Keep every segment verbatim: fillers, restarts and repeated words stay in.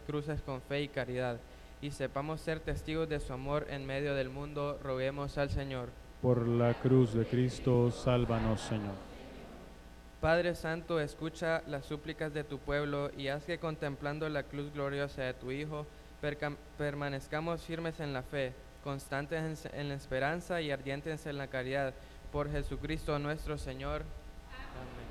cruces con fe y caridad, y sepamos ser testigos de su amor en medio del mundo, roguemos al Señor. Por la cruz de Cristo, sálvanos, Señor. Padre Santo, escucha las súplicas de tu pueblo y haz que contemplando la cruz gloriosa de tu Hijo, perca- permanezcamos firmes en la fe, constantes en, en la esperanza y ardientes en la caridad. Por Jesucristo nuestro Señor. Amén.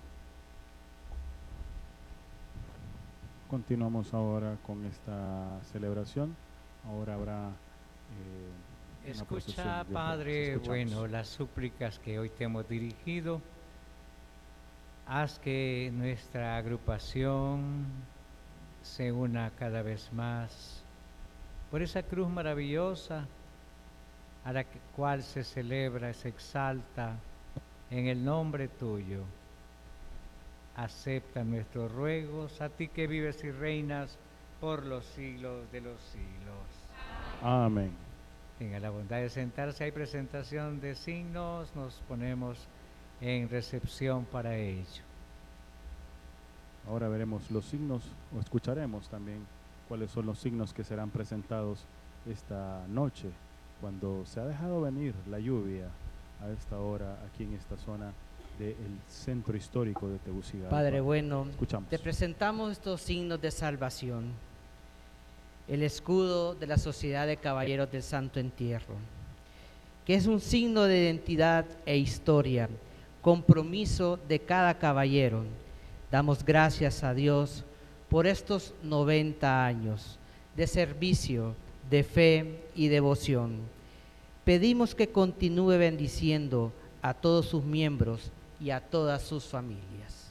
Continuamos ahora con esta celebración. Ahora habrá eh, una Escucha, procesión de Padre, ofrendas. bueno, Escuchamos. las súplicas que hoy te hemos dirigido. Haz que nuestra agrupación se una cada vez más por esa cruz maravillosa a la que- cual se celebra, se exalta en el nombre tuyo. Acepta nuestros ruegos, a ti que vives y reinas por los siglos de los siglos. Amén. Tenga la bondad de sentarse, hay presentación de signos, nos ponemos en recepción para ello. Ahora veremos los signos, o escucharemos también cuáles son los signos que serán presentados esta noche, cuando se ha dejado venir la lluvia a esta hora aquí en esta zona del centro histórico de Tegucigalpa. Padre bueno, Escuchamos. te presentamos estos signos de salvación. El escudo de la Sociedad de Caballeros del Santo Entierro, que es un signo de identidad e historia, compromiso de cada caballero. Damos gracias a Dios por estos noventa años de servicio, de fe y devoción. Pedimos que continúe bendiciendo a todos sus miembros y a todas sus familias.